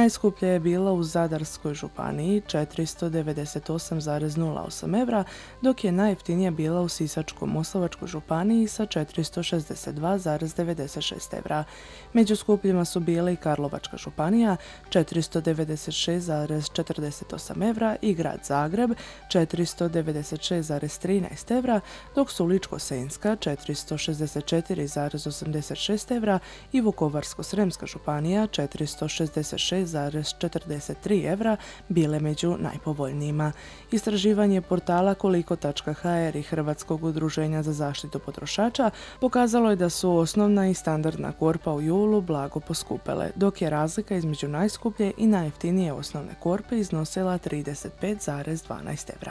Najskuplja je bila u Zadarskoj županiji 498,08 evra, dok je najjeftinija bila u Sisačko-moslavačkoj županiji sa 462,96 evra. Među skupljima su bile i Karlovačka županija 496,48 evra i grad Zagreb 496,13 evra, dok su Ličko-senjska 464,86 evra i Vukovarsko-srijemska županija 466,43 evra bile među najpovoljnijima. Istraživanje portala koliko.hr i Hrvatskog udruženja za zaštitu potrošača pokazalo je da su osnovna i standardna korpa u julu blago poskupele, dok je razlika između najskuplje i najjeftinije osnovne korpe iznosila 35,12 evra.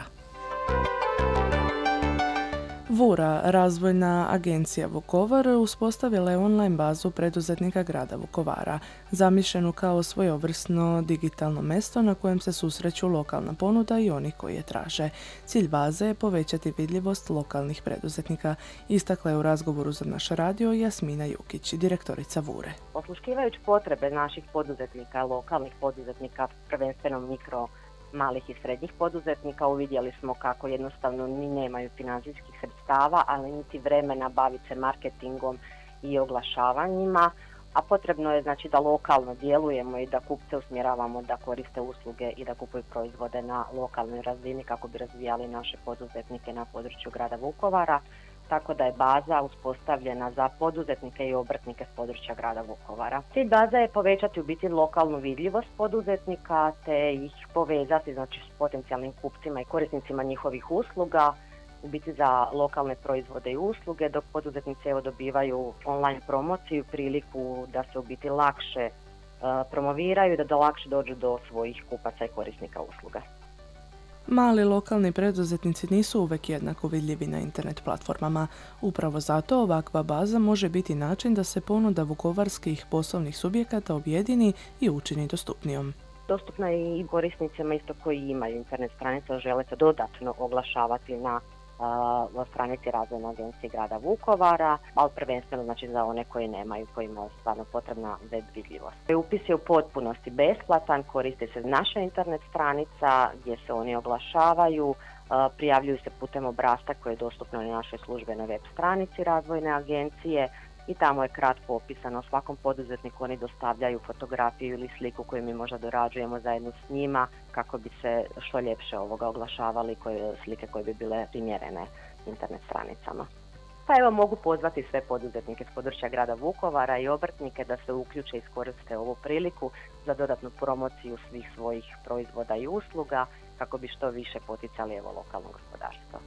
Vura, razvojna agencija Vukovar, uspostavila je online bazu preduzetnika grada Vukovara, zamišljenu kao svojevrsno digitalno mesto na kojem se susreću lokalna ponuda i oni koji je traže. Cilj baze je povećati vidljivost lokalnih preduzetnika, istakla je u razgovoru za naš radio Jasmina Jukić, direktorica Vure. Osluškivajući potrebe naših poduzetnika, lokalnih poduzetnika, prvenstveno mikro, malih i srednjih poduzetnika, uvidjeli smo kako jednostavno ni nemaju financijskih sredstava, ali niti vremena baviti se marketingom i oglašavanjima, a potrebno je znači da lokalno djelujemo i da kupce usmjeravamo da koriste usluge i da kupuju proizvode na lokalnoj razini kako bi razvijali naše poduzetnike na području grada Vukovara. Tako da je baza uspostavljena za poduzetnike i obrtnike s područja grada Vukovara. Cilj baze je povećati u biti lokalnu vidljivost poduzetnika te ih povezati znači, s potencijalnim kupcima i korisnicima njihovih usluga, u biti za lokalne proizvode i usluge, dok poduzetnici dobivaju online promociju, priliku da se u biti lakše promoviraju i da lakše dođu do svojih kupaca i korisnika usluga. Mali lokalni preduzetnici nisu uvijek jednako vidljivi na internet platformama. Upravo zato ovakva baza može biti način da se ponuda vukovarskih poslovnih subjekata objedini i učini dostupnijom. Dostupna je i korisnicima isto koji imaju internet stranice, a žele se dodatno oglašavati na stranici razvojne agencije grada Vukovara, ali prvenstveno znači za one koji nemaju, kojima je stvarno potrebna web vidljivost. Upis je u potpunosti besplatan, koriste se naša internet stranica gdje se oni oglašavaju, prijavljuju se putem obrasca koji je dostupno na našoj službenoj web stranici razvojne agencije i tamo je kratko opisano svakom poduzetniku, oni dostavljaju fotografiju ili sliku koju mi možda dorađujemo zajedno s njima kako bi se što ljepše oglašavali slike koje bi bile primjerene internet stranicama. Pa evo mogu pozvati sve poduzetnike s područja grada Vukovara i obrtnike da se uključe i iskoriste ovu priliku za dodatnu promociju svih svojih proizvoda i usluga kako bi što više poticali lokalno gospodarstvo.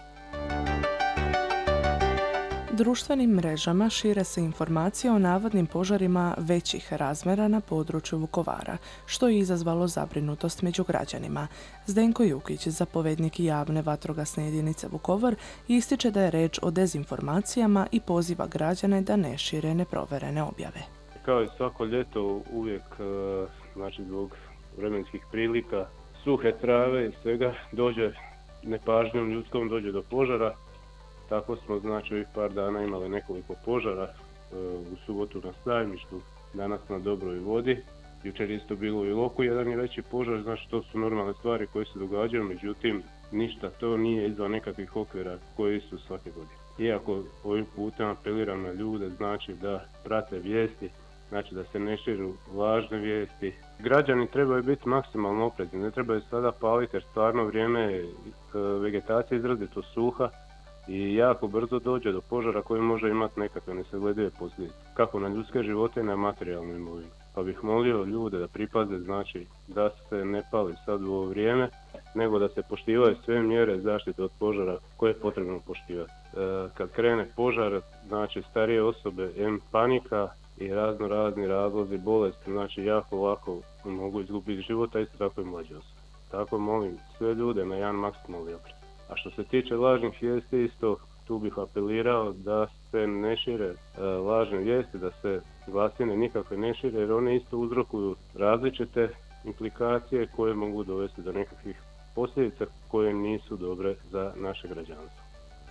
Društvenim mrežama šire se informacije o navodnim požarima većih razmjera na području Vukovara, što je izazvalo zabrinutost među građanima. Zdenko Jukić, zapovednik javne vatrogasne jedinice Vukovar, ističe da je reč o dezinformacijama i poziva građane da ne šire neproverene objave. Kao i svako ljeto uvijek, znači zbog vremenskih prilika, suhe trave i svega dođe nepažnjom ljudskom dođe do požara. Tako smo znači ovih par dana imali nekoliko požara, u subotu na Sajmištu, danas na Dobroj vodi. Jučer isto bilo u Iloku jedan je veći požar, znači to su normalne stvari koje se događaju, međutim ništa to nije izvan nekakvih okvira koji su svake godine. Iako ovim putem apeliram na ljude, znači da prate vijesti, znači da se ne širu lažne vijesti. Građani trebaju biti maksimalno oprezni, ne trebaju sada paliti jer stvarno vrijeme vegetacije izrazito suha i jako brzo dođe do požara koji može imati nekakve nesagledive posljedice, kako na ljudske živote i na materijalnu imovinu. Pa bih molio ljude da pripaze, znači da se ne pali sad u ovo vrijeme, nego da se poštivaju sve mjere zaštite od požara koje je potrebno poštivati. Kad krene požar, znači starije osobe, panika i razni razlozi bolesti, znači jako lako mogu izgubiti života, isto tako i mlađe osobe. Tako molim sve ljude na jedan maksimalni oprez. A što se tiče lažnih vijesti, isto tu bih apelirao da se ne šire lažne vijesti, da se glasine nikakve ne šire, jer one isto uzrokuju različite implikacije koje mogu dovesti do nekakvih posljedica koje nisu dobre za naše građanstvo.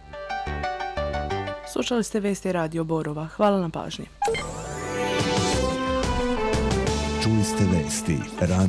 Slušali ste vijesti Radio Borova. Hvala na pažnji. Čuli ste vijesti